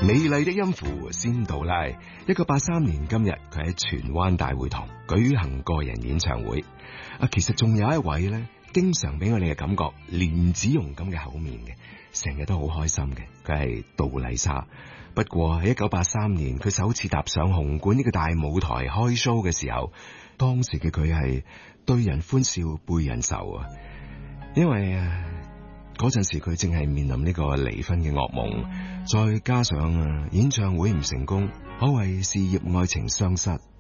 美麗的音符仙杜拉，1983年今日佢喺荃灣大會堂舉行個人演唱會。其實仲有一位咧，經常俾我哋嘅感覺蓮子蓉咁嘅口面嘅，成日都好開心嘅，佢係杜麗莎。不過喺1983年佢首次踏上紅館呢個大舞台開 show 嘅時候，當時嘅佢係對人歡笑背人愁啊，因為嗰陣時佢正係面臨呢個離婚嘅噩夢，再加上演唱會唔成功，可謂事業愛情雙失。